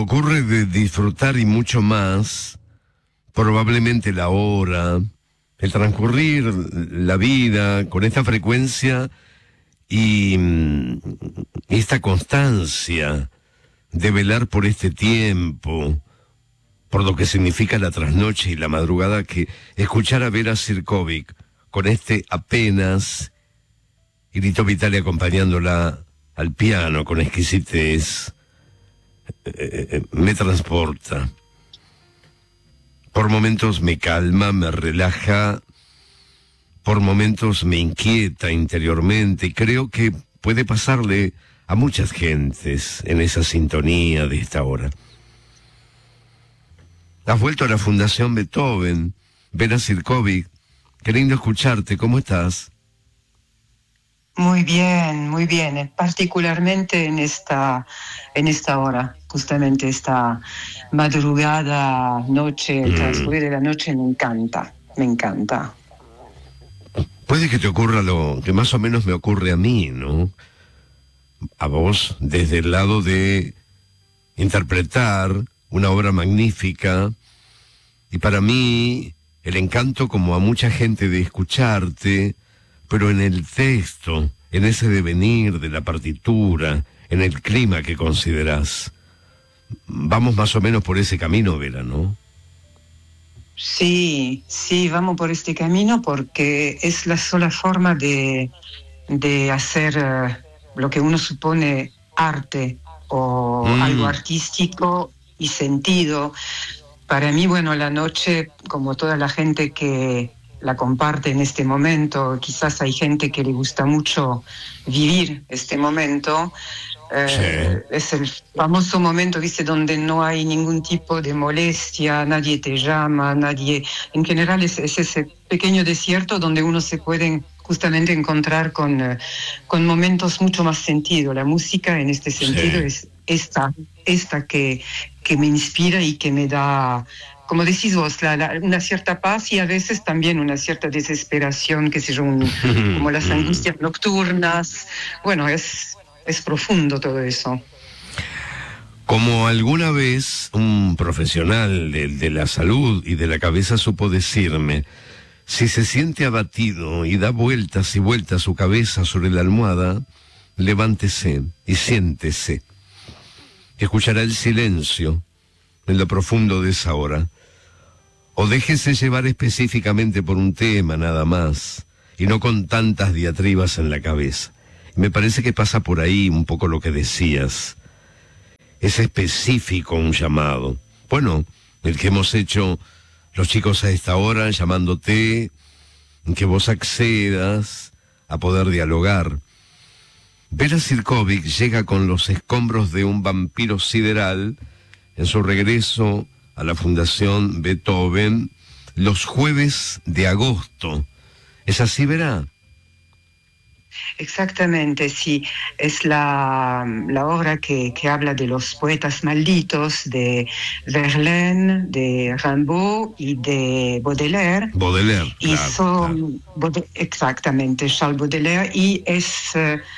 ocurre de disfrutar y mucho más, probablemente la hora, el transcurrir la vida con esta frecuencia y esta constancia de velar por este tiempo, por lo que significa la trasnoche y la madrugada, que escuchar a Vera Sirkovic con este Apenas y Lito Vitale acompañándola al piano con exquisitez, me transporta. Por momentos me calma, me relaja, por momentos me inquieta interiormente, y creo que puede pasarle a muchas gentes en esa sintonía de esta hora. Has vuelto a la Fundación Beethoven, Vera Sirkovic. Qué lindo escucharte, ¿cómo estás? Muy bien, particularmente en esta hora, justamente esta madrugada, noche, el transcurrir de la noche me encanta. Puede que te ocurra lo que más o menos me ocurre a mí, ¿no? A vos, desde el lado de interpretar una obra magnífica, y para mí el encanto, como a mucha gente, de escucharte, pero en el texto, en ese devenir de la partitura, en el clima que considerás. Vamos más o menos por ese camino, Vera, ¿no? Sí, vamos por este camino porque es la sola forma de hacer lo que uno supone arte o algo artístico y sentido. Para mí, bueno, la noche, como toda la gente que la comparte en este momento, quizás hay gente que le gusta mucho vivir este momento, es el famoso momento, ¿viste?, donde no hay ningún tipo de molestia, nadie te llama, en general es ese pequeño desierto donde uno se puede justamente encontrar con momentos mucho más sentido. La música en este sentido es esta que me inspira y que me da, como decís vos, una cierta paz y a veces también una cierta desesperación, qué sé yo, como las angustias nocturnas. Bueno, es profundo todo eso. Como alguna vez un profesional de la salud y de la cabeza supo decirme, si se siente abatido y da vueltas y vueltas su cabeza sobre la almohada, levántese y siéntese. Escuchará el silencio en lo profundo de esa hora. O déjese llevar específicamente por un tema nada más, y no con tantas diatribas en la cabeza. Me parece que pasa por ahí un poco lo que decías. Es específico un llamado. Bueno, el que hemos hecho los chicos a esta hora, llamándote, que vos accedas a poder dialogar. Vera Sirkovic llega con los escombros de un vampiro sideral en su regreso a la Fundación Beethoven los jueves de agosto. ¿Es así, Vera? Exactamente, sí. Es la obra que habla de los poetas malditos de Verlaine, de Rimbaud y de Baudelaire. Baudelaire, y claro, son claro. Exactamente, Charles Baudelaire, y es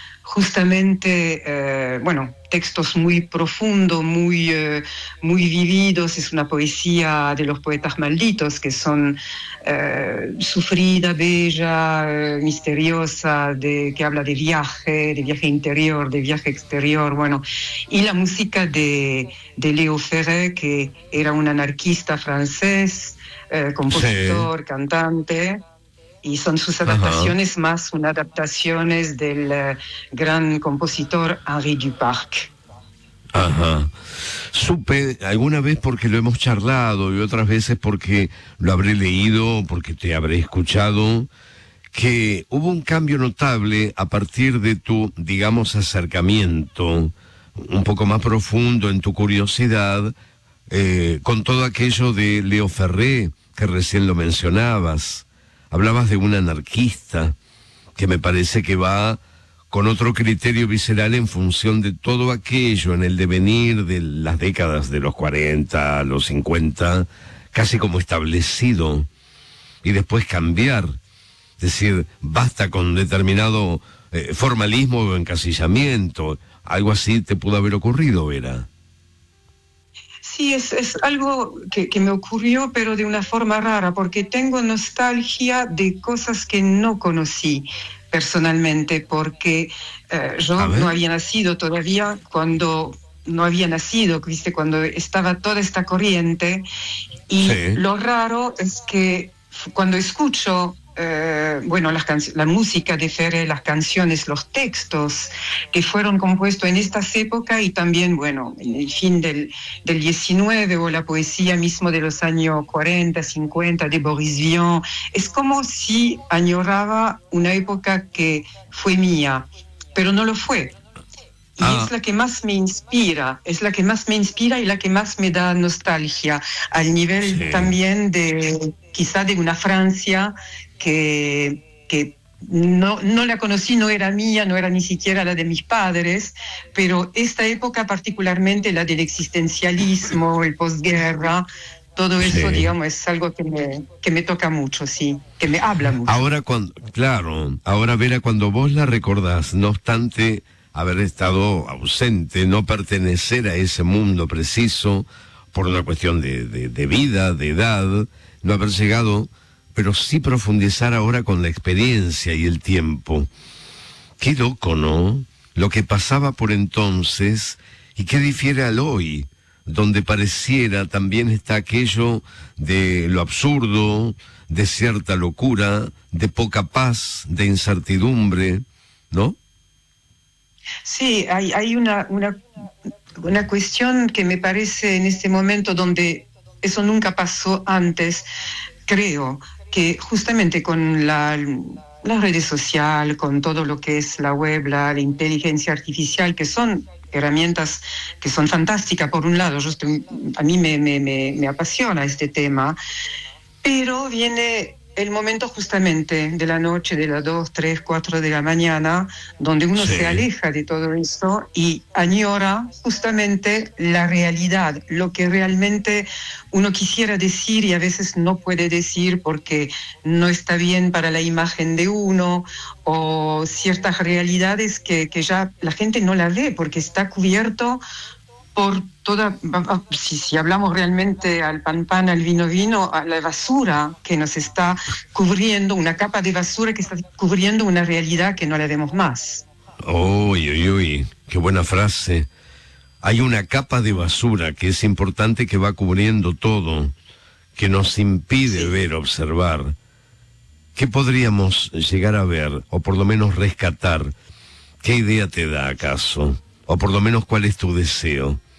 justamente, textos muy profundos, muy vividos. Es una poesía de los poetas malditos, que son sufrida, bella, misteriosa, que habla de viaje interior, de viaje exterior, bueno. Y la música de Léo Ferré, que era un anarquista francés, compositor, cantante. Y son sus adaptaciones, más unas adaptaciones del gran compositor Henri Duparc. Ajá. Supe alguna vez, porque lo hemos charlado, y otras veces porque lo habré leído, porque te habré escuchado, que hubo un cambio notable a partir de tu, digamos, acercamiento un poco más profundo en tu curiosidad, con todo aquello de Léo Ferré, que recién lo mencionabas. Hablabas de un anarquista, que me parece que va con otro criterio visceral en función de todo aquello en el devenir de las décadas de los 40, los 50, casi como establecido, y después cambiar. Es decir, basta con determinado formalismo o encasillamiento. Algo así te pudo haber ocurrido, Vera. Sí, es algo que me ocurrió, pero de una forma rara, porque tengo nostalgia de cosas que no conocí personalmente, porque A yo no ver. había nacido todavía cuando... No había nacido, ¿viste? Cuando estaba toda esta corriente. Y Sí, lo raro es que cuando escucho, bueno, la música de Ferrer, las canciones, los textos que fueron compuestos en estas épocas y también, bueno, en el fin del 19 o la poesía mismo de los años 40, 50 de Boris Vian, es como si añoraba una época que fue mía, pero no lo fue. Y es ah, la que más me inspira, es la que más me inspira y la que más me da nostalgia, al nivel sí. también de quizá de una Francia que no la conocí, no era mía, no era ni siquiera la de mis padres, pero esta época particularmente, la del existencialismo, el posguerra, todo eso, Sí. digamos, es algo que me toca mucho, sí, que me habla mucho. Ahora claro, ahora Vera, cuando vos la recordás, no obstante haber estado ausente, no pertenecer a ese mundo preciso, por una cuestión de vida, de edad, no haber llegado, pero sí profundizar ahora con la experiencia y el tiempo. Qué loco, ¿no? Lo que pasaba por entonces y qué difiere al hoy, donde pareciera también está aquello de lo absurdo, de cierta locura, de poca paz, de incertidumbre, ¿no? Sí, hay una cuestión que me parece en este momento donde eso nunca pasó antes, creo que justamente con las redes sociales, con todo lo que es la web, la inteligencia artificial, que son herramientas que son fantásticas por un lado, a mí me apasiona este tema, pero viene el momento justamente de la noche, de las 2, 3, 4 de la mañana, donde uno se Sí. aleja de todo esto y añora justamente la realidad, lo que realmente uno quisiera decir y a veces no puede decir porque no está bien para la imagen de uno, o ciertas realidades que ya la gente no la ve porque está cubierto por toda, si hablamos realmente al pan pan, al vino vino, a la basura que nos está cubriendo, una capa de basura que está cubriendo una realidad que no la vemos más. Uy, uy, uy, qué buena frase. Hay una capa de basura que es importante que va cubriendo todo, que nos impide Sí. ver, observar. ¿Qué podríamos llegar a ver, o por lo menos rescatar? ¿Qué idea te da acaso? O por lo menos cuál es tu deseo.